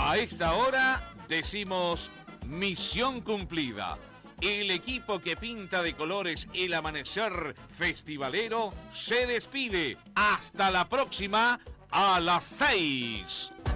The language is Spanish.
A esta hora decimos misión cumplida. El equipo que pinta de colores el amanecer festivalero se despide. Hasta la próxima a las 6.